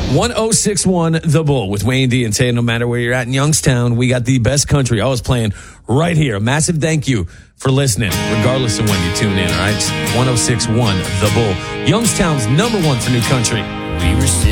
1061 The Bull with Wayne D and Tay. No matter where you're at in Youngstown, we got the best country always playing right here. A massive thank you for listening, regardless of when you tune in, all right? 1061 The Bull, Youngstown's number one for new country. We were